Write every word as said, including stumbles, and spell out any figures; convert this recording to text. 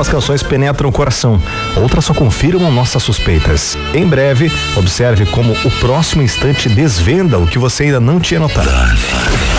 Algumas canções penetram o coração, outras só confirmam nossas suspeitas. Em breve, observe como o próximo instante desvenda o que você ainda não tinha notado.